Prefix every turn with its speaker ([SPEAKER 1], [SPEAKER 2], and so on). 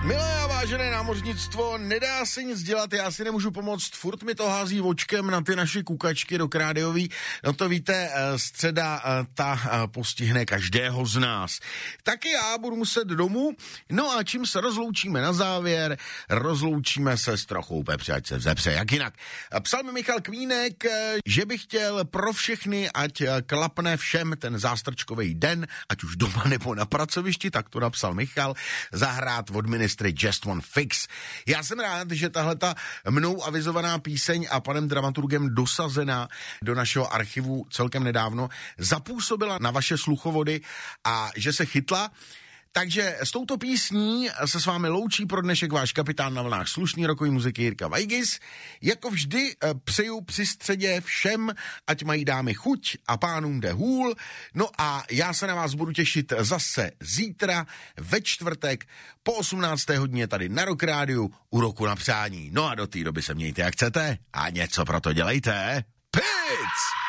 [SPEAKER 1] Milé a vážené námořnictvo, nedá se nic dělat, já si nemůžu pomoct, furt mi to hází očkem na ty naše kukačky do krádiový. No to víte, středa ta postihne každého z nás. Taky já budu muset domů, no a čím se rozloučíme na závěr, rozloučíme se s trochou pepře, ať se vzepře, jak jinak. Psal mi Michal Kvínek, že by chtěl pro všechny, ať klapne všem ten zástrčkový den, ať už doma nebo na pracovišti, tak to napsal Michal, zahrát od ministry Just One Fix. Já jsem rád, že tahleta mnou avizovaná píseň a panem dramaturgem dosazená do našeho archivu celkem nedávno zapůsobila na vaše sluchovody a že se chytla. Takže s touto písní se s vámi loučí pro dnešek váš kapitán na vlnách slušný rokový muziky Jirka Vajgis. Jako vždy přeju při středě všem, ať mají dámy chuť a pánům jde hůl. No a já se na vás budu těšit zase zítra ve čtvrtek po 18. hodině tady na Rock Rádiu u Roku na přání. No a do té doby se mějte jak chcete a něco pro to dělejte. Pic!